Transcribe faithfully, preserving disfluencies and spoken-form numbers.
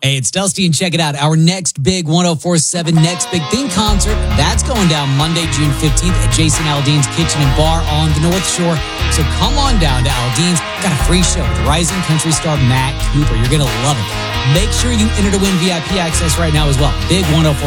Hey, it's Dusty, and check it out. Our next big one oh four point seven Next Big Thing concert, that's going down Monday, June fifteenth at Jason Aldean's Kitchen and Bar on the North Shore. So come on down to Aldean's. Got a free show with rising country star Matt Cooper. You're going to love it. Make sure you enter to win V I P access right now as well. Big one oh four point seven